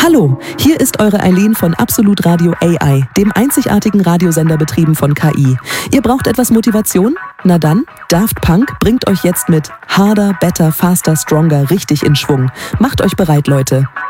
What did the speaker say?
Hallo, hier ist eure Eileen von Absolut Radio AI, dem einzigartigen Radiosender betrieben von KI. Ihr braucht etwas Motivation? Na dann, Daft Punk bringt euch jetzt mit Harder, Better, Faster, Stronger richtig in Schwung. Macht euch bereit, Leute.